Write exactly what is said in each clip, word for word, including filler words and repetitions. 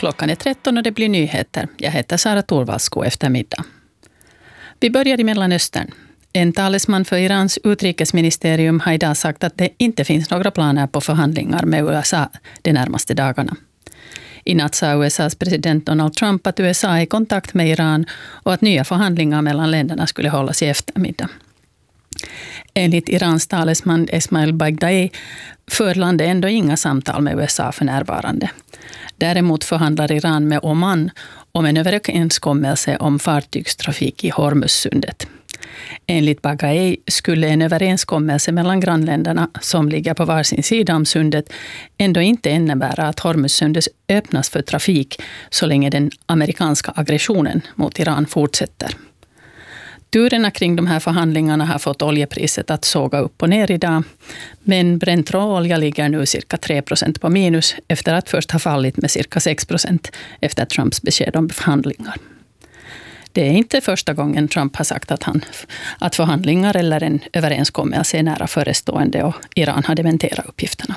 Klockan är tretton och det blir nyheter. Jag heter Sara Torvaldsko eftermiddag. Vi börjar i Mellanöstern. En talesman för Irans utrikesministerium har idag sagt att det inte finns några planer på förhandlingar med U S A de närmaste dagarna. I natt sa U S A:s president Donald Trump att U S A är i kontakt med Iran och att nya förhandlingar mellan länderna skulle hållas i eftermiddag. Enligt Irans talesman Esmail Baghdadi för landet ändå inga samtal med U S A för närvarande. Däremot förhandlar Iran med Oman om en överenskommelse om fartygstrafik i Hormuzsundet. Enligt Baghdadi skulle en överenskommelse mellan grannländerna som ligger på varsin sida om sundet ändå inte innebära att Hormuzsundet öppnas för trafik så länge den amerikanska aggressionen mot Iran fortsätter. Turerna kring de här förhandlingarna har fått oljepriset att såga upp och ner idag. Men bränt råolja ligger nu cirka tre procent på minus efter att först ha fallit med cirka sex procent efter Trumps besked om förhandlingar. Det är inte första gången Trump har sagt att, han, att förhandlingar eller en överenskommelse är nära förestående och Iran har dementerat uppgifterna.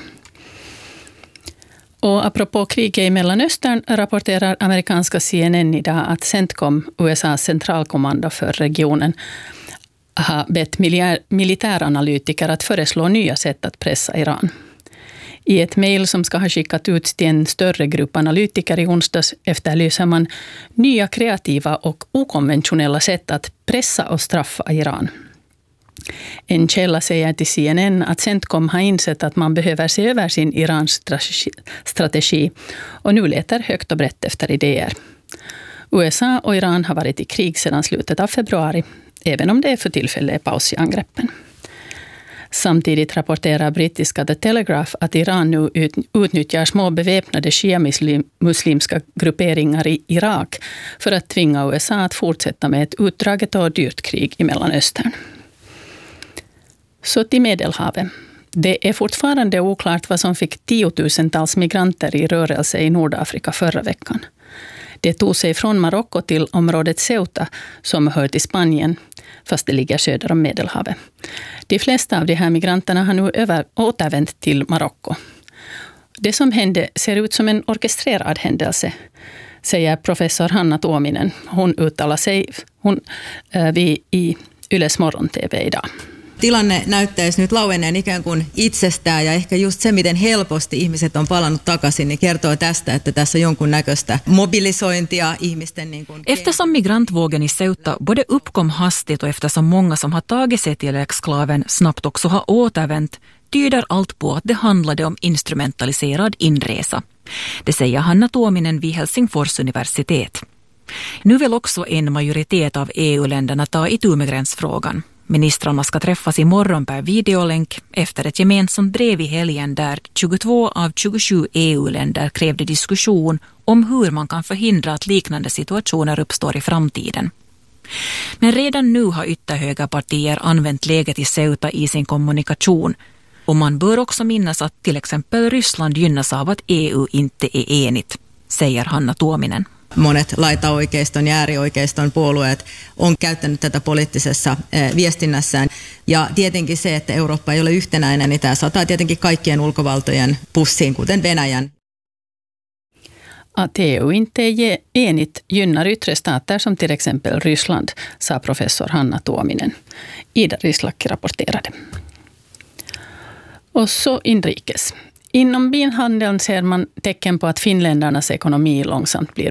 Och apropå kriget i Mellanöstern rapporterar amerikanska C N N idag att CENTCOM, U S A:s centralkommando för regionen, har bett militäranalytiker att föreslå nya sätt att pressa Iran. I ett mejl som ska ha skickat ut till en större grupp analytiker i onsdags efterlyser man nya kreativa och okonventionella sätt att pressa och straffa Iran. En källa säger till C N N att CENTCOM har insett att man behöver se över sin Iran-strategi och nu letar högt och brett efter idéer. U S A och Iran har varit i krig sedan slutet av februari, även om det är för tillfället paus i angreppen. Samtidigt rapporterar brittiska The Telegraph att Iran nu utnyttjar små beväpnade shia-muslimska grupperingar i Irak för att tvinga U S A att fortsätta med ett utdraget och dyrt krig i Mellanöstern. Så till Medelhavet. Det är fortfarande oklart vad som fick tiotusentals migranter i rörelse i Nordafrika förra veckan. Det tog sig från Marocko till området Ceuta som hör till Spanien, fast det ligger söder om Medelhavet. De flesta av de här migranterna har nu över, återvänt till Marocko. Det som hände ser ut som en orkestrerad händelse, säger professor Hanna Tuominen. Hon uttalar sig hon, äh, vi i Yles morgon-T V idag. Tilanne näyttäisi nyt lauenneen ikään kuin itsestään ja ehkä just se, miten helposti ihmiset on palannut takaisin, niin kertoo tästä, että tässä on jonkunnäköistä mobilisointia ihmisten niin kuin... Eftersom migrantvågen i Ceuta både uppkom hastigt och eftersom många som har tagit sig till exklaven snabbt också har återvänt, tyder allt på att det handlade om instrumentaliserad inresa. Det säger Hanna Tuominen vid Helsingfors universitet. Nu vill också en majoritet av E U-länderna ta itu med gränsfrågan. Ministrarna ska träffas imorgon per videolänk efter ett gemensamt brev i helgen där tjugotvå av tjugosju E U-länder krävde diskussion om hur man kan förhindra att liknande situationer uppstår i framtiden. Men redan nu har ytterhögerpartier använt läget i Ceuta i sin kommunikation och man bör också minnas att till exempel Ryssland gynnas av att E U inte är enigt, säger Hanna Tuominen. Monet laitaoikeiston ja äärioikeiston puolueet on käyttänyt tätä poliittisessa viestinnässään. Ja tietenkin se, että Eurooppa ei ole yhtenäinen, niin tämä sataa tietenkin kaikkien ulkovaltojen pussiin, kuten Venäjän. Att E U inte är enigt gynnar yttre stater som till exempel Ryssland, sa professor Hanna Tuominen. Ida Rislakki rapporterade. Och så inrikes. Inom bilhandeln ser man tecken på att finländarnas ekonomi långsamt blir